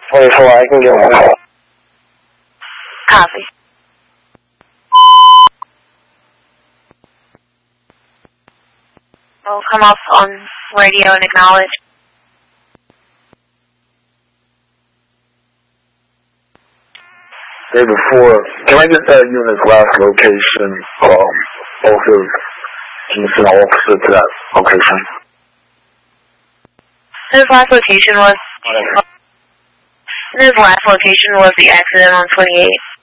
24, I can get one. Copy. We'll come off on radio and acknowledge. Day before, can I get that unit's last location? Also, can you send an officer to that location? His last location was the accident on 28.